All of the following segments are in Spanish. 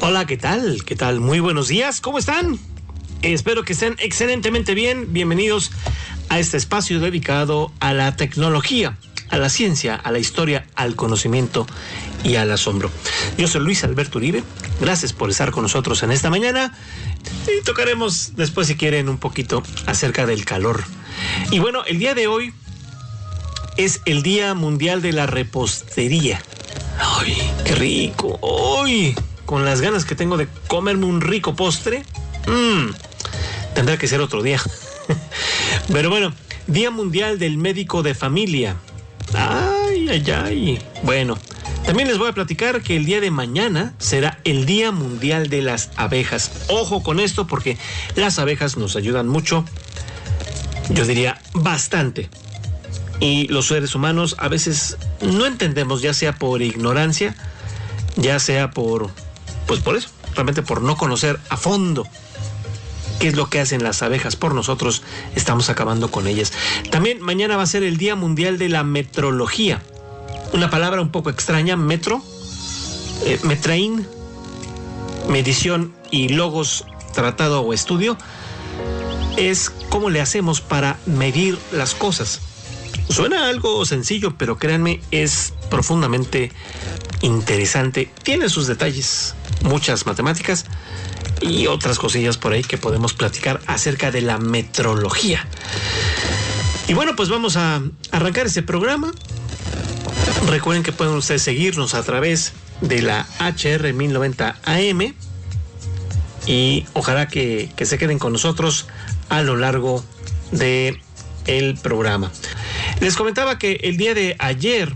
Hola, ¿qué tal? ¿Qué tal? Muy buenos días, ¿cómo están? Espero que estén excelentemente bien. Bienvenidos a este espacio dedicado a la tecnología, a la ciencia, a la historia, al conocimiento y al asombro. Yo soy Luis Alberto Uribe. Gracias por estar con nosotros en esta mañana. Y tocaremos después, si quieren, un poquito acerca del calor. Y bueno, el día de hoy es el Día Mundial de la Repostería. ¡Ay, qué rico! ¡Ay! Con las ganas que tengo de comerme un rico postre. Tendrá que ser otro día. Pero bueno, Día Mundial del Médico de Familia. ¡Ay, ay, ay! Bueno, también les voy a platicar que el día de mañana será el Día Mundial de las Abejas. Ojo con esto porque las abejas nos ayudan mucho. Yo diría bastante. Y los seres humanos a veces no entendemos, ya sea por ignorancia, ya sea por eso, realmente por no conocer a fondo qué es lo que hacen las abejas por nosotros, estamos acabando con ellas. También mañana va a ser el Día Mundial de la Metrología. Una palabra un poco extraña, metro, metraín, medición y logos, tratado o estudio, es cómo le hacemos para medir las cosas. Suena algo sencillo, pero créanme, es profundamente interesante. Tiene sus detalles, muchas matemáticas y otras cosillas por ahí que podemos platicar acerca de la metrología. Y bueno, pues vamos a arrancar este programa. Recuerden que pueden ustedes seguirnos a través de la HR 1090 AM y ojalá que se queden con nosotros a lo largo de el programa. Les comentaba que el día de ayer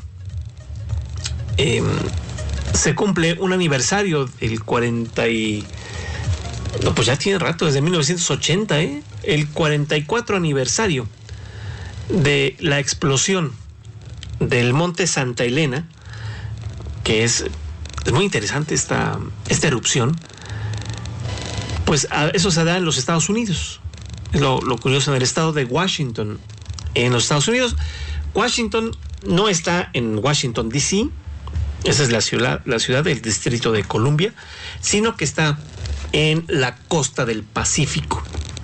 se cumple un aniversario del 40 no, pues ya tiene rato, desde 1980, el 44 aniversario de la explosión del Monte Santa Elena, que es muy interesante esta erupción. Pues eso se da en los Estados Unidos. Lo curioso, en el estado de Washington, en los Estados Unidos. Washington no está en Washington, D.C., esa es la ciudad del Distrito de Columbia, sino que está en la costa del Pacífico.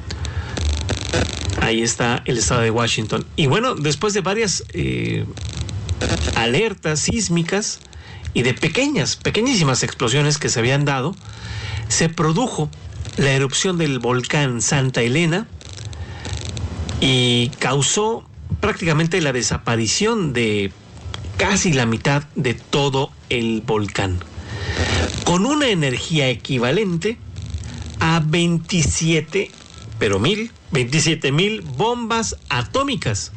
Ahí está el estado de Washington. Y bueno, después de varias alertas sísmicas y de pequeñísimas explosiones que se habían dado, se produjo la erupción del volcán Santa Elena y causó prácticamente la desaparición de casi la mitad de todo el volcán, con una energía equivalente a 27,000 bombas atómicas.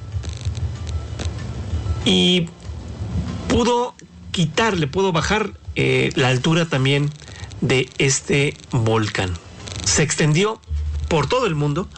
Y pudo bajar la altura también de este volcán. Se extendió por todo el mundo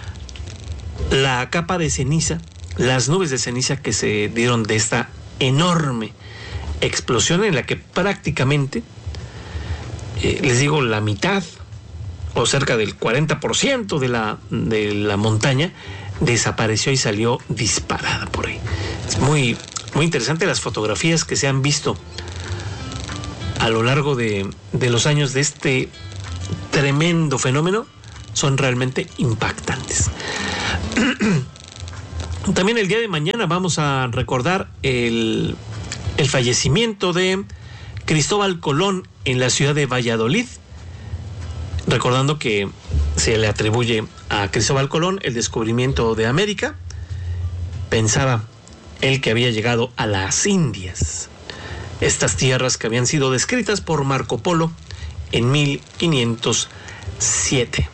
la capa de ceniza, las nubes de ceniza que se dieron de esta enorme explosión en la que prácticamente, les digo, la mitad o cerca del 40% de la montaña desapareció y salió disparada por ahí. Es muy, muy interesante las fotografías que se han visto a lo largo de los años de este tremendo fenómeno. Son realmente impactantes. También el día de mañana vamos a recordar el fallecimiento de Cristóbal Colón en la ciudad de Valladolid, recordando que se le atribuye a Cristóbal Colón el descubrimiento de América. Pensaba él que había llegado a las Indias, estas tierras que habían sido descritas por Marco Polo en 1507.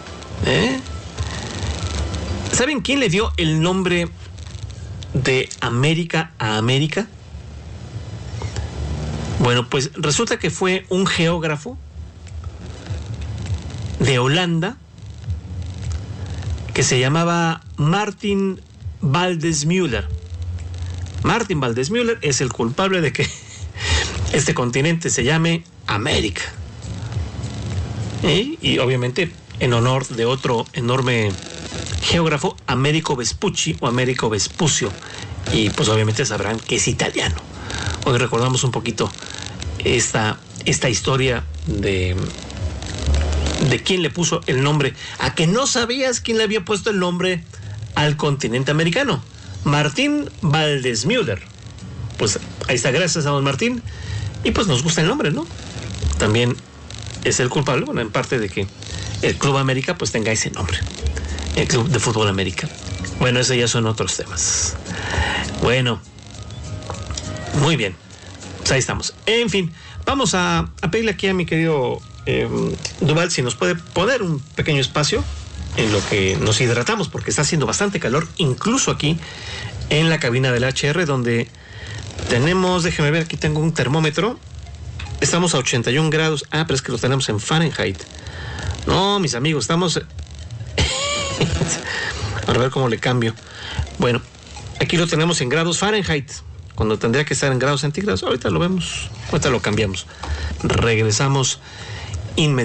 ¿Saben quién le dio el nombre de América a América? Bueno, pues resulta que fue un geógrafo de Holanda que se llamaba Martin van der Müller. Martin van der Müller es el culpable de que este continente se llame América. Y obviamente en honor de otro enorme geógrafo, Americo Vespucci o Americo Vespucio, y pues obviamente sabrán que es italiano. Hoy recordamos un poquito esta esta historia de quién le puso el nombre. ¿A que no sabías quién le había puesto el nombre al continente americano? Martín Waldseemüller. Pues ahí está, gracias a don Martín. Y pues nos gusta el nombre, ¿no? También es el culpable, bueno, en parte de que el Club América pues tenga ese nombre. El Club de Fútbol América. Bueno, esos ya son otros temas. Bueno, muy bien. Pues ahí estamos. En fin, vamos a pedirle aquí a mi querido Duval si nos puede poner un pequeño espacio en lo que nos hidratamos, porque está haciendo bastante calor, incluso aquí en la cabina del HR, donde tenemos, déjeme ver, aquí tengo un termómetro. Estamos a 81 grados. Ah, pero es que lo tenemos en Fahrenheit. No, mis amigos, estamos... A ver cómo le cambio. Bueno, aquí lo tenemos en grados Fahrenheit, cuando tendría que estar en grados centígrados. Ahorita lo vemos, ahorita lo cambiamos. Regresamos inmediatamente.